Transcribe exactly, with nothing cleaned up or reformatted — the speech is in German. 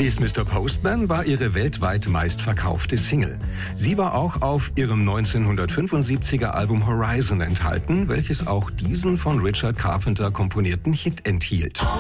She's Mister Postman war ihre weltweit meistverkaufte Single. Sie war auch auf ihrem neunzehnhundertfünfundsiebziger Album Horizon enthalten, welches auch diesen von Richard Carpenter komponierten Hit enthielt.